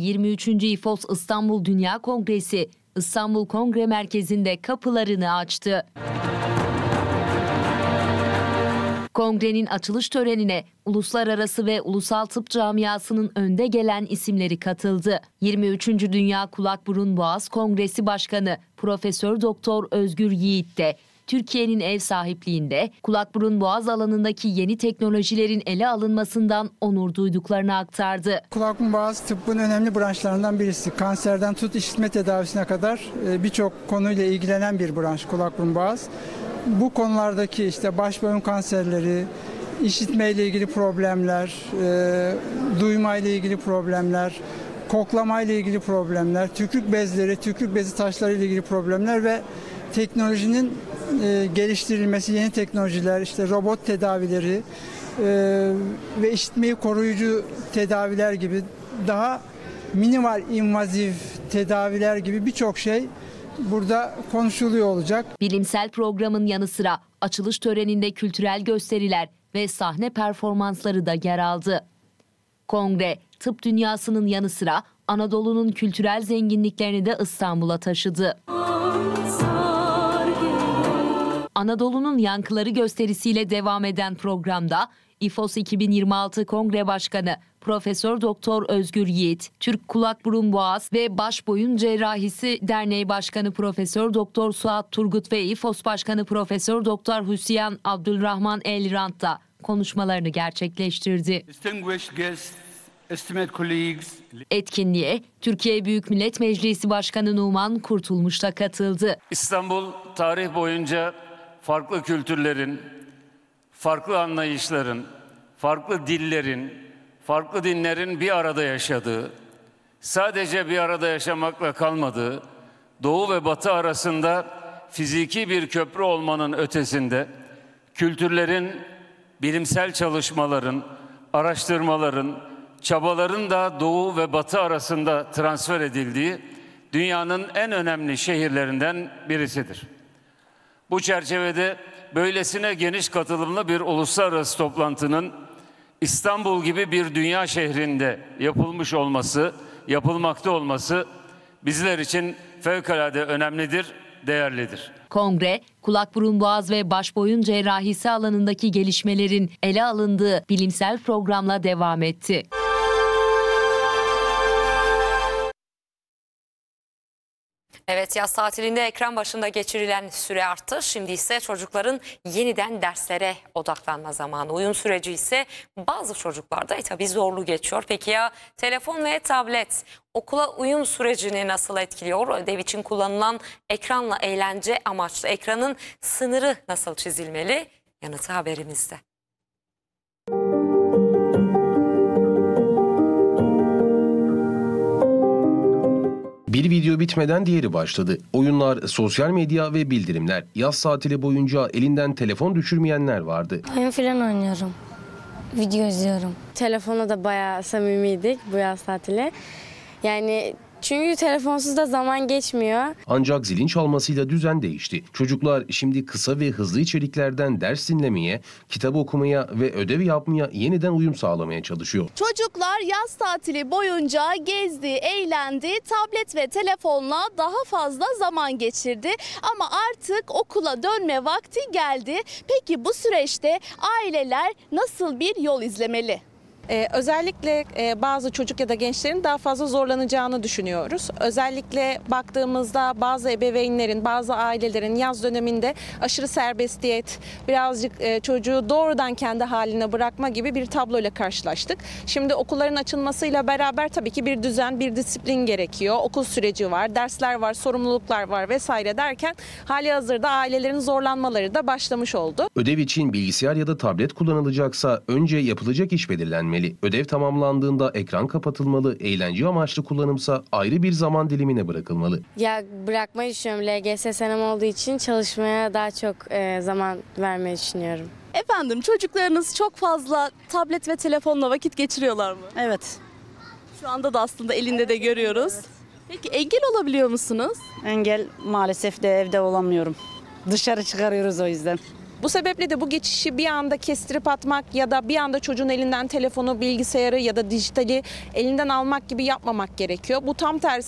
23. İFOS İstanbul Dünya Kongresi İstanbul Kongre Merkezi'nde kapılarını açtı. Kongrenin açılış törenine uluslararası ve ulusal tıp camiasının önde gelen isimleri katıldı. 23. Dünya Kulak Burun Boğaz Kongresi Başkanı Profesör Doktor Özgür Yiğit de Türkiye'nin ev sahipliğinde kulak burun boğaz alanındaki yeni teknolojilerin ele alınmasından onur duyduklarını aktardı. Kulak burun boğaz tıbbın önemli branşlarından birisi. Kanserden tut işitme tedavisine kadar birçok konuyla ilgilenen bir branş kulak burun boğaz. Bu konulardaki işte baş boyun kanserleri, işitme ile ilgili problemler, duyma ile ilgili problemler, koklama ile ilgili problemler, tükürük bezleri, tükürük bezi taşları ile ilgili problemler ve teknolojinin geliştirilmesi, yeni teknolojiler, işte robot tedavileri ve işitmeyi koruyucu tedaviler gibi daha minimal invaziv tedaviler gibi birçok şey burada konuşuluyor olacak. Bilimsel programın yanı sıra açılış töreninde kültürel gösteriler ve sahne performansları da yer aldı. Kongre, tıp dünyasının yanı sıra Anadolu'nun kültürel zenginliklerini de İstanbul'a taşıdı. Anadolu'nun yankıları gösterisiyle devam eden programda İFOS 2026 Kongre Başkanı Profesör Doktor Özgür Yiğit, Türk Kulak Burun Boğaz ve Baş Boyun Cerrahisi Derneği Başkanı Profesör Doktor Suat Turgut ve İFOS Başkanı Profesör Doktor Hüsyan Abdülrahman Elrant da konuşmalarını gerçekleştirdi. Etkinliğe Türkiye Büyük Millet Meclisi Başkanı Numan Kurtulmuş da katıldı. İstanbul tarih boyunca farklı kültürlerin, farklı anlayışların, farklı dillerin, farklı dinlerin bir arada yaşadığı, sadece bir arada yaşamakla kalmadığı, Doğu ve Batı arasında fiziki bir köprü olmanın ötesinde, kültürlerin, bilimsel çalışmaların, araştırmaların, çabaların da Doğu ve Batı arasında transfer edildiği dünyanın en önemli şehirlerinden birisidir. Bu çerçevede böylesine geniş katılımlı bir uluslararası toplantının İstanbul gibi bir dünya şehrinde yapılmakta olması bizler için fevkalade önemlidir, değerlidir. Kongre, kulak burun boğaz ve baş boyun cerrahisi alanındaki gelişmelerin ele alındığı bilimsel programla devam etti. Evet, yaz tatilinde ekran başında geçirilen süre arttı. Şimdi ise çocukların yeniden derslere odaklanma zamanı. Uyum süreci ise bazı çocuklarda tabii zorlu geçiyor. Peki ya telefon ve tablet okula uyum sürecini nasıl etkiliyor? Ödev için kullanılan ekranla eğlence amaçlı ekranın sınırı nasıl çizilmeli? Yanıtı haberimizde. Bir video bitmeden diğeri başladı. Oyunlar, sosyal medya ve bildirimler. Yaz tatili boyunca elinden telefon düşürmeyenler vardı. Oyun falan oynuyorum. Video izliyorum. Telefona da bayağı samimiydik bu yaz tatili. Yani çünkü telefonsuz da zaman geçmiyor. Ancak zilin çalmasıyla düzen değişti. Çocuklar şimdi kısa ve hızlı içeriklerden ders dinlemeye, kitap okumaya ve ödev yapmaya yeniden uyum sağlamaya çalışıyor. Çocuklar yaz tatili boyunca gezdi, eğlendi, tablet ve telefonla daha fazla zaman geçirdi. Ama artık okula dönme vakti geldi. Peki bu süreçte aileler nasıl bir yol izlemeli? Özellikle bazı çocuk ya da gençlerin daha fazla zorlanacağını düşünüyoruz. Özellikle baktığımızda bazı ebeveynlerin, bazı ailelerin yaz döneminde aşırı serbestiyet, birazcık çocuğu doğrudan kendi haline bırakma gibi bir tabloyla karşılaştık. Şimdi okulların açılmasıyla beraber tabii ki bir düzen, bir disiplin gerekiyor. Okul süreci var, dersler var, sorumluluklar var vesaire derken halihazırda ailelerin zorlanmaları da başlamış oldu. Ödev için bilgisayar ya da tablet kullanılacaksa önce yapılacak iş belirlenmeli. Ödev tamamlandığında ekran kapatılmalı, eğlence amaçlı kullanımsa ayrı bir zaman dilimine bırakılmalı. Ya bırakmayı düşünüyorum. LGS senem olduğu için çalışmaya daha çok zaman vermeyi düşünüyorum. Efendim, çocuklarınız çok fazla tablet ve telefonla vakit geçiriyorlar mı? Evet. Şu anda da aslında elinde de görüyoruz. Evet. Peki engel olabiliyor musunuz? Engel maalesef de evde olamıyorum. Dışarı çıkarıyoruz o yüzden. Bu sebeple de bu geçişi bir anda kestirip atmak ya da bir anda çocuğun elinden telefonu, bilgisayarı ya da dijitali elinden almak gibi yapmamak gerekiyor. Bu tam tersi